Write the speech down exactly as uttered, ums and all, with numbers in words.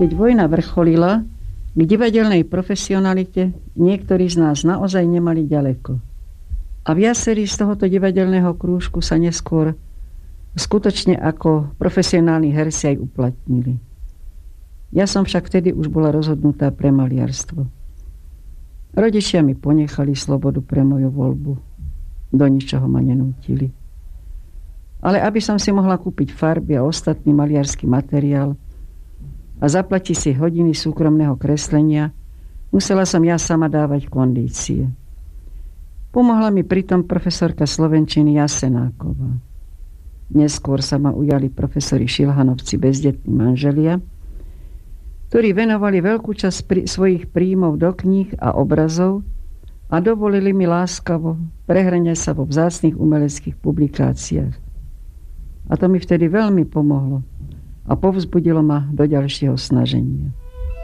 Keď vojna vrcholila, k divadelnej profesionalite niektorí z nás naozaj nemali ďaleko. A viacerí z tohoto divadelného krúžku sa neskôr skutočne ako profesionálni herci aj uplatnili. Ja som však vtedy už bola rozhodnutá pre maliarstvo. Rodičia mi ponechali slobodu pre moju voľbu. Do ničoho ma nenútili. Ale aby som si mohla kúpiť farby a ostatný maliarský materiál a zaplatiť si hodiny súkromného kreslenia, musela som ja sama dávať kondície. Pomohla mi pritom profesorka slovenčiny Jasenáková. Neskôr sa ma ujali profesori Šilhanovci bezdetní manželia, ktorí venovali veľkú časť prí, svojich príjmov do kníh a obrazov a dovolili mi láskavo prehrňať sa vo vzácnych umeleckých publikáciách. A to mi vtedy veľmi pomohlo a povzbudilo ma do ďalšieho snaženia.